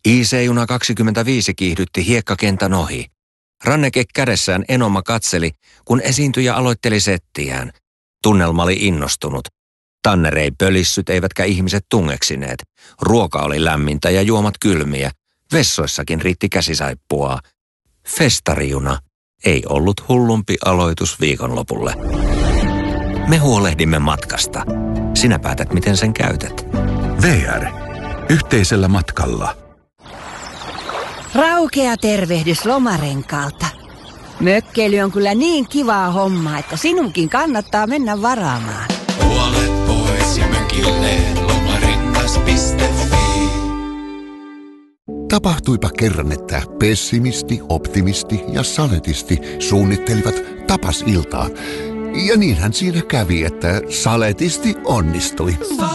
IC-juna 25 kiihdytti hiekkakentän ohi. Ranneke kädessään Enoma katseli, kun esiintyjä aloitteli settiään. Tunnelma oli innostunut. Tanner ei pölissyt eivätkä ihmiset tungeksineet. Ruoka oli lämmintä ja juomat kylmiä. Vessoissakin riitti käsisaippuaa. Festarijuna ei ollut hullumpi aloitus viikonlopulle. Me huolehdimme matkasta. Sinä päätät, miten sen käytät. VR. Yhteisellä matkalla. Raukea tervehdys Lomarenkaalta. Mökkeily on kyllä niin kivaa hommaa, että sinunkin kannattaa mennä varaamaan. Huolet pois ja mökille lomarengas.fi. Tapahtuipa kerran, että pessimisti, optimisti ja saletisti suunnittelivat tapasiltaa. Ja niinhän siinä kävi, että saletisti onnistui.